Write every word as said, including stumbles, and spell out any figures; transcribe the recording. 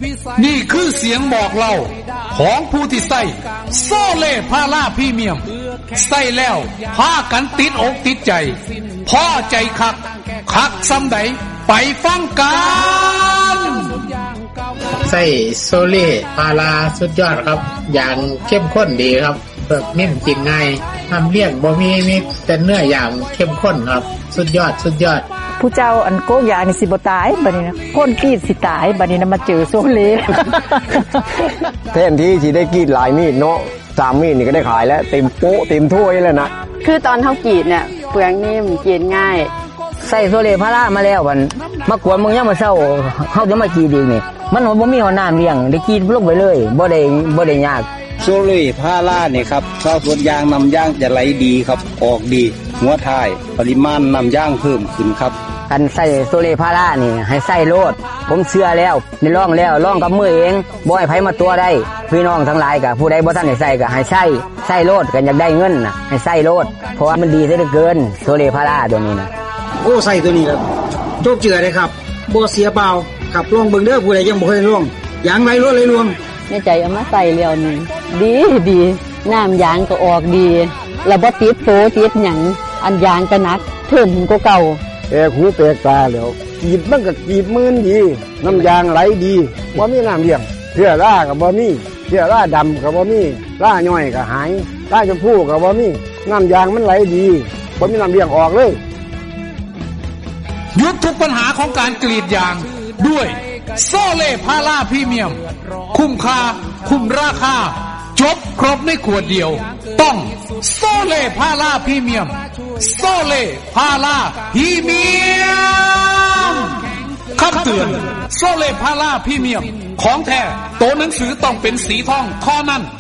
นี่คือเสียงบอกเล่าของผู้ที่ใส่โซเล่พาราพรีเมียมใส่แล้วพากันติดอกติดใจพอใจคักคักซ้ำใดไปฟังกันใส่โซเล่พาราสุดยอดครับอย่างเข้มข้นดีครับเปิดนิ่มกินง่ายทำเลี่ยงบ่มีมีแต่เนื้ออย่างเข้มข้นครับสุดยอดสุดยอดผู้เจ้าอันโกงยานี่สิบ่ตายบัดนี้นะคนกรีดสิตายบัดนี้นะมาเจอโซเล่แทนที่สิได้กรีดหลายมีดเนาะสามมีดนี่ก็ได้ขายแล้วเต็มโป๊ะเต็มถ้วยแล้วนะคือตอนเฮากรีดเนี่ยเปลือกนิ่มกินง่ายใส่โซเล่พารามาแล้วบัดมากวนมึงยังมาเช้าเฮาจะมากรีดอีกนี่มันบ่มีหัวน้ำเลี้ยงได้กรีดลงไปเลยบ่ได้บ่ได้ยากโซเล่พาราเนี่ยครับชาวสวนยางนำยางจะไหลดีครับออกดีหัวท้ายปริมาณนำยางเพิ่มขึ้นครับกันใส่โซเล่พารานี่ให้ใส่โลดผมเชื่อแล้วได้ลองแล้วลองกับมือเองบ่ให้ไผมาตัวได้พี่น้องทั้งหลายก็ผู้ใดบ่ทันได้ใส่ก็ให้ใส่ใส่โลดกันอยากได้เงินน่ะให้ใส่โลดเพราะว่ามันดีซะเหลือเกินโซเล่พาราตัวนี้นะโอ้ใส่ตัวนี้ครับโจกเจือเลยครับบ่เสียเปล่าครับลองเบิ่งเด้อผู้ใดยังบ่เคยลองยางไหลรวดไหลรวมในใจเอามาใส่แล้วนี่ดีดีน้ำยางก็ออกดีแล้วบ่ติดโฟติดหยังอันยางก็หนักเพิ่มกว่าเก่าแอกหูแปลกตาแล้วกรีดมันก็กรีดมื่นดีน้ำยางไหลดีบ่มีน้ำเลี้ยงเสื้อราก็บ่มีเสื้อราดำก็บ่มีราย่อยก็หายราชมพูก็บ่มีน้ำยางมันไหลดีบ่มีน้ำเลี้ยงออกเลยหยุดทุกปัญหาของการกรีดยางด้วยโซเล่พาราพรีเมียมคุ้มค่าคุ้มราคาจบครบในขวดเดียวต้องโซเล่พาราพรีเมียมโซเล่พาราพรีเมียมคำเตือนโซเล่พาราพรีเมียมของแท้โตหนังสือต้องเป็นสีทองข้อนั้น